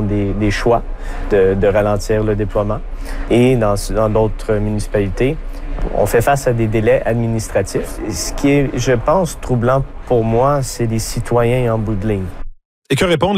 des choix de ralentir le déploiement. Et dans d'autres municipalités, on fait face à des délais administratifs. Ce qui est, je pense, troublant pour moi, c'est les citoyens en bout de ligne. Et que répondre